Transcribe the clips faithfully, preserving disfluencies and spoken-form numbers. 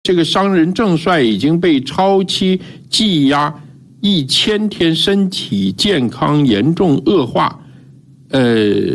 这个商人郑帅已经被超期羁押一千天，身体健康严重恶化。呃，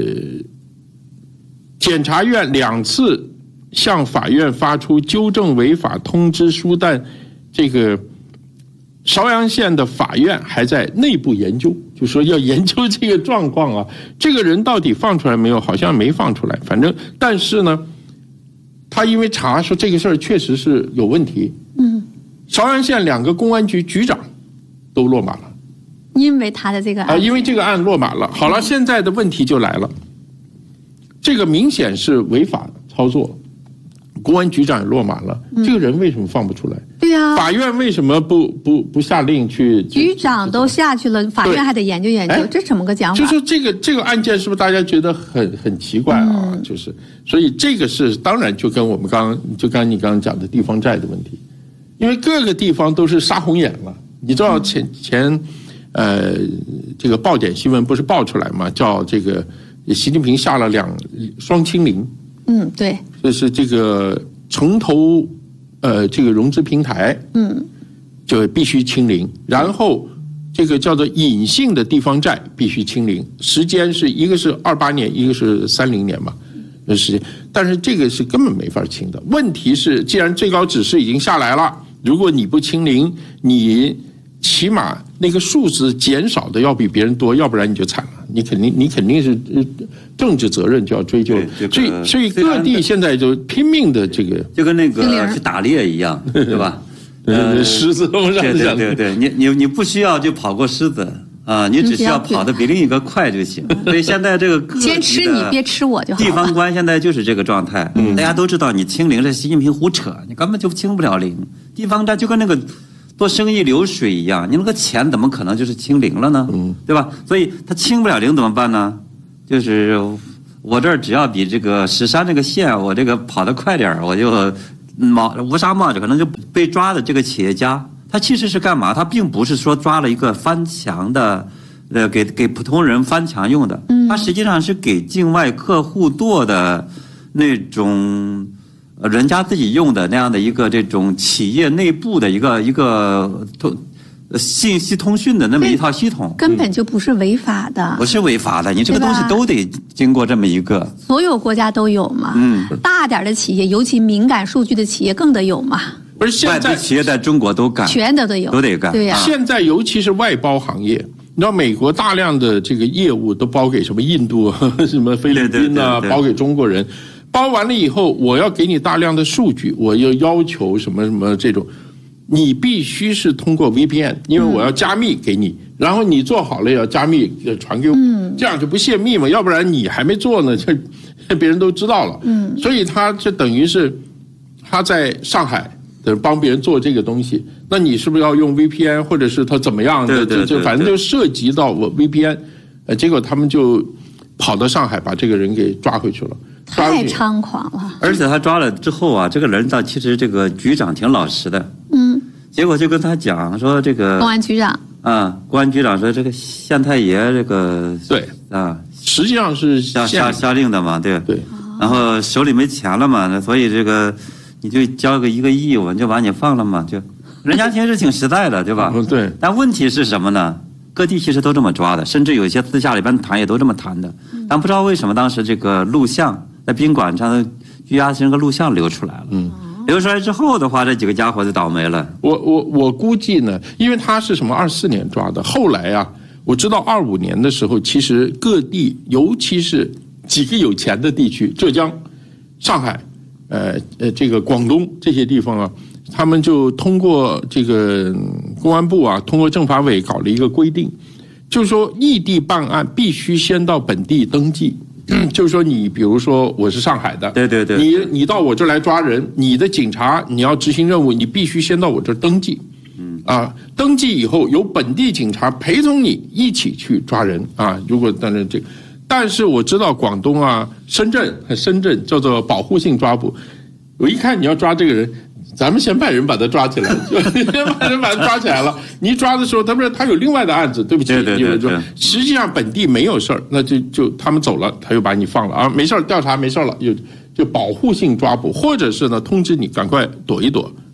检察院两次向法院发出纠正违法通知书，但这个邵阳县的法院还在内部研究，就说要研究这个状况啊，这个人到底放出来没有？好像没放出来，反正但是呢。他因为查说这个事儿确实是有问题，嗯，邵阳县两个公安局局长都落马了， 因为他的这个案， 啊、呃，因为这个案落马了。好了，现在的问题就来了，这个明显是违法操作，公安局长也落马了，嗯、这个人为什么放不出来？ 对呀、啊， 法院为什么不不不下令去？ 局长都下去了，法院还得研究研究，这怎么个讲法？ 就说这个这个案件是不是大家觉得很很奇怪啊？嗯、就是，所以这个是当然就跟我们刚刚就刚你刚刚讲的地方债的问题，因为各个地方都是杀红眼了。你知道前前呃这个爆点新闻不是爆出来嘛？叫这个习近平下了两双清零。 嗯，对， 就是这个城投。呃，这个融资平台，嗯，就必须清零，然后这个叫做隐性的地方债必须清零，时间是一个是二八年，一个是三零年嘛，那时间，但是这个是根本没法清的。问题是，既然最高指示已经下来了，如果你不清零，你起码那个数字减少的要比别人多，要不然你就惨了，你肯定你肯定是政治责任就要追究。所以所以各地现在就拼命的这个， 就跟那个去打猎一样，对吧？ 呃，狮子都让对对对对，你你你不需要就跑过狮子啊，你只需要跑得比另一个快就行。所以现在这个先吃你，别吃我就好了。 地方官现在就是这个状态，嗯、大家都知道你清零是习近平胡扯，你根本就清不了零。地方债就跟那个。做生意流水一样，你那个钱怎么可能就是清零了呢？嗯，对吧？所以他清不了零怎么办呢？就是我这儿只要比这个石山这个县，我这个跑得快点我就冒无纱冒着可能就被抓的这个企业家，他其实是干嘛？他并不是说抓了一个翻墙的，呃，给给普通人翻墙用的，嗯，他实际上是给境外客户做的那种。人家自己用的那样的一个这种企业内部的一个一个通信息通讯的那么一套系统， 根本就不是违法的， 不是违法的，你这个东西都得经过这么一个， 所有国家都有嘛，嗯，大点的企业，尤其敏感数据的企业更得有嘛。 不是现在外资企业在中国都干， 全都得有， 都得干。 对呀、啊， 现在尤其是外包行业，你知道美国大量的这个业务都包给什么印度、什么菲律宾啊，包给中国人。包完了以后，我要给你大量的数据，我要要求什么什么这种，你必须是通过 V P N， 因为我要加密给你，嗯、然后你做好了要加密传给我，嗯、这样就不泄密嘛，要不然你还没做呢，这别人都知道了。嗯，所以他就等于是他在上海的帮别人做这个东西，那你是不是要用 V P N， 或者是他怎么样的？ 对对对， 就反正就涉及到我 V P N， 呃，结果他们就跑到上海把这个人给抓回去了。 太猖狂了！ 而且他抓了之后啊，这个人倒其实这个局长挺老实的，嗯，结果就跟他讲说这个公安局长啊，公安局长说这个县太爷这个对啊， 实际上是下下下令的嘛，对对， 然后手里没钱了嘛，所以这个你就交个一个亿，我就把你放了嘛，就人家其实挺实在的，对吧？ 嗯，对。 但问题是什么呢？各地其实都这么抓的，甚至有一些私下里边谈也都这么谈的，但不知道为什么当时这个录像。在宾馆上的拘押这个录像流出来了，嗯，流出来之后的话，这几个家伙就倒霉了。 我我我估计呢，因为他是什么二四年抓的，后来啊，我知道二五年的时候，其实各地，尤其是几个有钱的地区，浙江、上海、呃呃这个广东这些地方啊，他们就通过这个公安部啊，通过政法委搞了一个规定，就是说异地办案必须先到本地登记。嗯、就是说，你比如说我是上海的， 对对对， 你你到我这儿来抓人，你的警察你要执行任务，你必须先到我这儿登记，嗯啊，登记以后由本地警察陪同你一起去抓人啊。如果当然这个，但是我知道广东啊、深圳、深圳叫做保护性抓捕，我一看你要抓这个人。咱们先派人把他抓起来，就先把人把他抓起来了。你一抓的时候，他不是他有另外的案子，对不起， 对对对对， 实际上本地没有事儿，那就就他们走了，他又把你放了啊，没事儿，调查没事儿了，就就保护性抓捕，或者是呢通知你赶快躲一躲。